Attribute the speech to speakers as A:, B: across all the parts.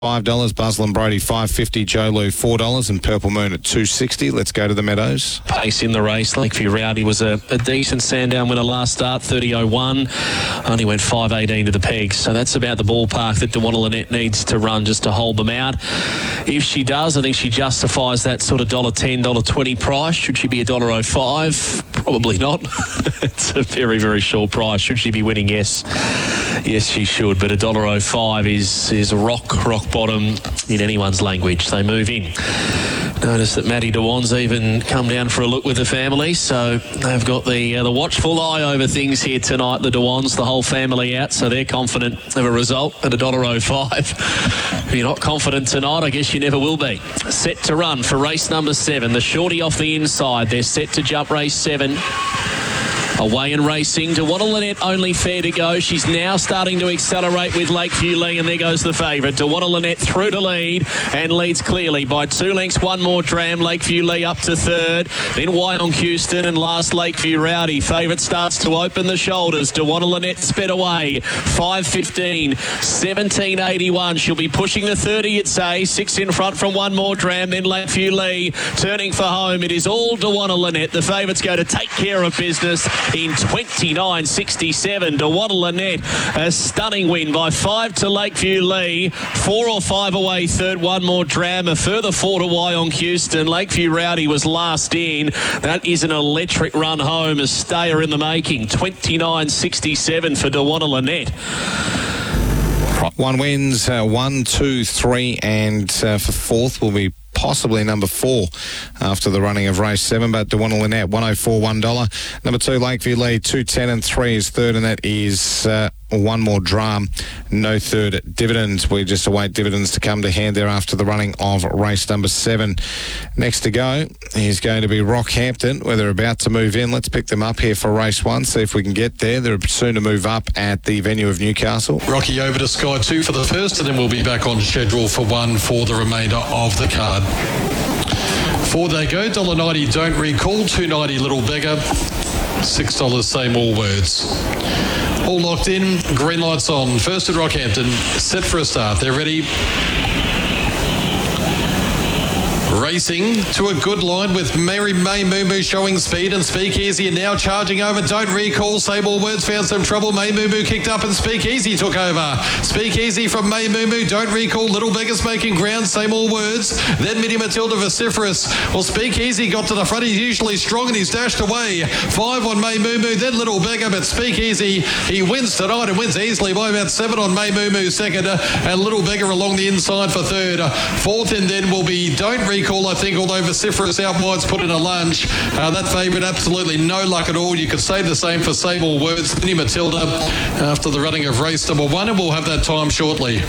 A: $5, Buzzell and Brody $5.50, Joe Lou $4, and Purple Moon at $2.60. Let's go to the Meadows.
B: Pace in the race. Lakeview Rowdy was a decent Sandown winner last start, 30.01. Only went 5.18 to the pegs. So that's about the ballpark that Dewana Lynette needs to run just to hold them out. If she does, I think she justifies that sort of $1.10, $1.20 price. Should she be $1.05? Probably not. It's a very, very short price. Should she be winning? Yes. Yes, she should. But $1.05 is rock bottom in anyone's language. They move in. Notice that Maddie Dewan's even come down for a look with the family, so they've got the watchful eye over things here tonight. The Dewans, the whole family out, so they're confident of a result at $1.05. If you're not confident tonight, I guess you never will be. Set to run for race number 7. The shorty off the inside. They're set to jump race 7. Away and racing. Dewana Lynette only fair to go. She's now starting to accelerate with Lakeview Lee, and there goes the favourite. Dewana Lynette through to lead and leads clearly by 2 lengths. One more Dram. Lakeview Lee up to third. Then Wyong Houston and last Lakeview Rowdy. Favourite starts to open the shoulders. Dewana Lynette sped away. 5.15. 17.81. She'll be pushing the 30, you'd say. 6 in front from one more Dram. Then Lakeview Lee turning for home. It is all Dewana Lynette. The favourites go to take care of business in 29.67. Dewana Lynette, a stunning win by 5 to Lakeview Lee. 4 or 5 away third, one more Dram. A further 4 to Wyong Houston. Lakeview Rowdy was last in. That is an electric run home, a stayer in the making. 29.67 for Dewana Lynette.
A: One wins, 1, 2, 3, and for fourth will be possibly number 4 after the running of race 7, but Dewana Lynette, $1.04, $1. Number 2, Lakeview Lee, 2.10 and 3 is third, and that is one more Dram. No third dividends. We just await dividends to come to hand there after the running of race number 7. Next to go is going to be Rockhampton, where they're about to move in. Let's pick them up here for race 1, see if we can get there. They're soon to move up at the venue of Newcastle.
C: Rocky over to Sky 2 for the first, and then we'll be back on schedule for 1 for the remainder of the card. 4 they go, $1.90 Don't Recall, $2.90 Little Beggar, $6 Say More Words. All locked in, green lights on. First at Rockhampton, set for a start. They're ready. Racing to a good line with Mary May Moo showing speed, and Speakeasy and now charging over. Don't Recall, Say More Words found some trouble. May Moo kicked up and Speakeasy took over. Speakeasy from May Moo, Don't Recall, Little Beggar's making ground, Say More Words. Then Mitty Matilda vociferous. Well, Speakeasy got to the front. He's usually strong and he's dashed away. 5 on May Moo, then Little Beggar, but Speakeasy, he wins tonight and wins easily by about 7 on May Moo second, and Little Beggar along the inside for third. Fourth and then will be Don't Recall, I think, although vociferous out wide's put in a lunge. That favourite, absolutely no luck at all. You could say the same for Say More Words. Minnie Matilda after the running of race number 1, and we'll have that time shortly.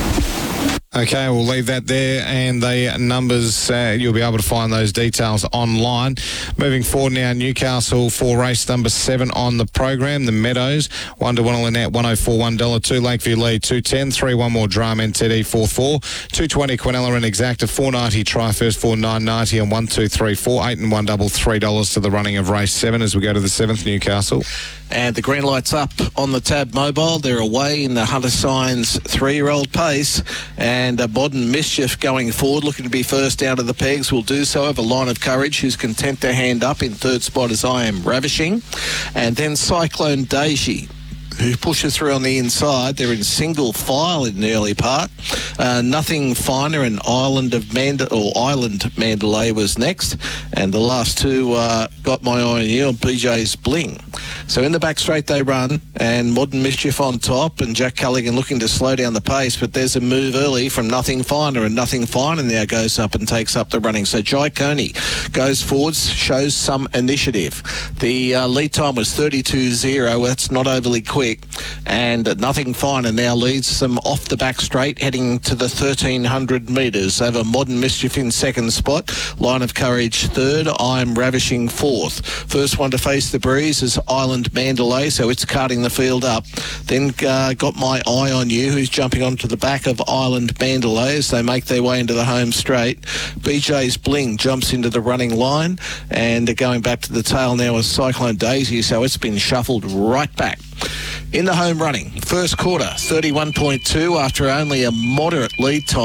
A: Okay, we'll leave that there, and the numbers, you'll be able to find those details online. Moving forward now, Newcastle for race number 7 on the program. The Meadows, 1 to Dewana Lynette, $1.04, $1. 2 Lakeview Lee, 2.10. 3 one more Dram, NTD 4.4. 2.20 Quinella and Exacta, 4.90 Try First, 4.990, and 1, 2, 3, 4, 8 and $1, $3 to the running of race 7 as we go to the 7th Newcastle.
D: And the green light's up on the Tab Mobile. They're away in the Hunter Signs 3-year-old pace. And Modern Mischief going forward, looking to be first out of the pegs, will do so over Line of Courage, who's content to hand up. In third spot is I Am Ravishing. And then Cyclone Daisy, who pushes through on the inside. They're in single file in the early part. Nothing Finer and Island Mandalay was next. And the last 2 Got My Eye on You and BJ's Bling. So in the back straight they run, and Modern Mischief on top, and Jack Culligan looking to slow down the pace, but there's a move early from Nothing Finer, and Nothing Finer now goes up and takes up the running. So Jai Coney goes forwards, shows some initiative. The lead time was 32.0. That's not overly quick, and Nothing Finer now leads them off the back straight, heading to the 1,300 metres over Modern Mischief in second spot. Line of Courage third, I'm Ravishing fourth. First one to face the breeze is Island Mandalay, so it's carting the field up. Then Got My Eye on You, who's jumping onto the back of Island Mandalay as they make their way into the home straight. BJ's Bling jumps into the running line, and going back to the tail now is Cyclone Daisy, so it's been shuffled right back. In the home running, first quarter, 31.2 after only a moderate lead time.